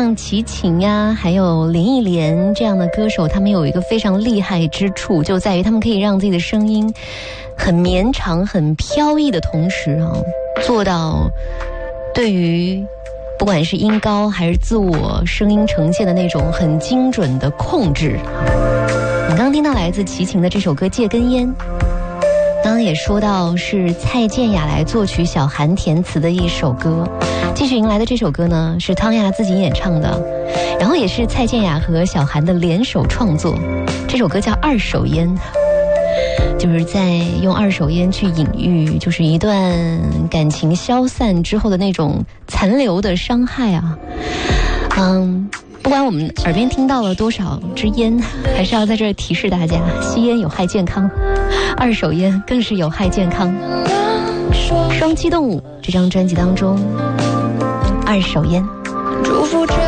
像齐秦呀，还有林忆莲这样的歌手，他们有一个非常厉害之处，就在于他们可以让自己的声音很绵长、很飘逸的同时做到对于不管是音高还是自我声音呈现的那种很精准的控制。你刚刚听到来自齐秦的这首歌《借根烟》，刚刚也说到是蔡健雅来作曲，小韩填词的一首歌。继续迎来的这首歌呢，是汤亚自己演唱的，然后也是蔡健雅和小韩的联手创作。这首歌叫《二手烟》，就是在用二手烟去隐喻，就是一段感情消散之后的那种残留的伤害啊。不管我们耳边听到了多少支烟，还是要在这儿提示大家，吸烟有害健康，二手烟更是有害健康。双栖动物这张专辑当中，二手烟。祝福着